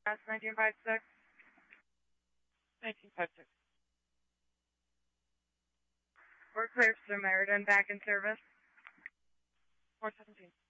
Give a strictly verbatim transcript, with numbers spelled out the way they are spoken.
That's nineteen five six. nineteen five six. We're clear for Meriden, back in service. four seventeen.